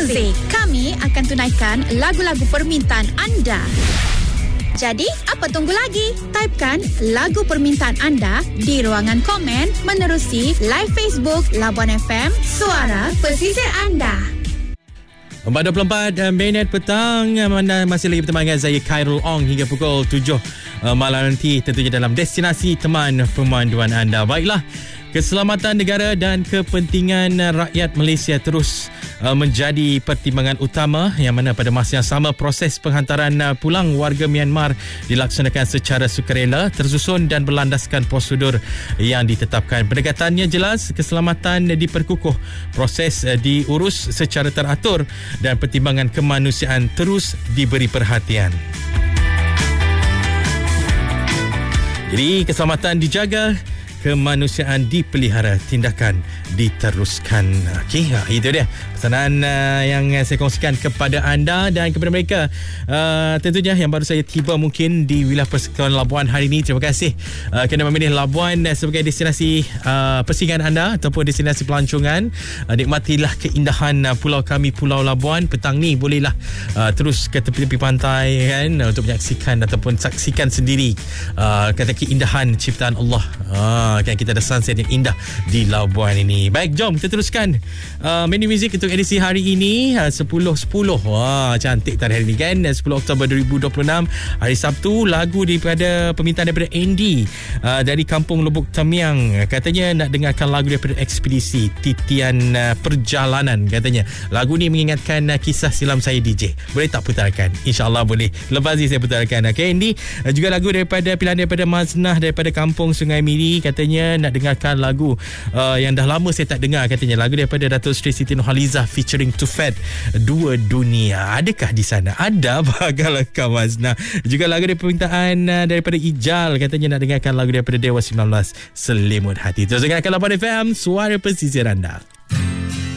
Music. Kami akan tunaikan lagu-lagu permintaan anda. Jadi, apa tunggu lagi? Typekan lagu permintaan anda di ruangan komen menerusi live Facebook Labuan FM, suara pesisir anda. 4.24 minit petang. Anda masih lagi bersama dengan saya Khairul Ong hingga pukul 7 malam nanti, tentunya dalam destinasi teman pemanduan anda. Baiklah, keselamatan negara dan kepentingan rakyat Malaysia terus menjadi pertimbangan utama, yang mana pada masa yang sama proses penghantaran pulang warga Myanmar dilaksanakan secara sukarela, tersusun dan berlandaskan prosedur yang ditetapkan. Pendekatannya jelas, keselamatan diperkukuh, proses diurus secara teratur dan pertimbangan kemanusiaan terus diberi perhatian. Jadi keselamatan dijaga, kemanusiaan dipelihara, tindakan diteruskan. Okey, itu dia pesanan yang saya kongsikan kepada anda dan kepada mereka tentunya yang baru saya tiba mungkin di wilayah Persekutuan Labuan hari ini. Terima kasih kerana memilih Labuan sebagai destinasi persinggahan anda ataupun destinasi pelancongan. Nikmatilah keindahan pulau kami, Pulau Labuan. Petang ni bolehlah terus ke tepi-tepi pantai kan, untuk menyaksikan ataupun saksikan sendiri kata keindahan ciptaan Allah. Kan kita ada sunset yang indah di Labuan ini. Baik, jom kita teruskan menu muzik untuk edisi hari ini 10.10. Wah, cantik tadi hari ini kan, 10 Oktober 2026, hari Sabtu. Lagu daripada permintaan daripada Andy dari Kampung Lubuk Tamiang. Katanya nak dengarkan lagu daripada Ekspedisi Titian Perjalanan. Katanya lagu ni mengingatkan kisah silam saya DJ. Boleh tak putarkan? InsyaAllah boleh. Lepas ni saya putarkan. Okay, Andy. Juga lagu daripada pilihan daripada Maznah daripada Kampung Sungai Miri. Katanya nak dengarkan lagu yang dah lama saya tak dengar. Katanya lagu daripada Dato' Sri Siti Nurhalizah featuring Tufat, Dua Dunia. Adakah di sana? Ada. Bagalakah Maznah. Juga lagu daripada permintaan daripada Ijal. Katanya nak dengarkan lagu daripada Dewa 19, Selimut Hati. Terus dengarkan Labuan FM, suara pesisir anda.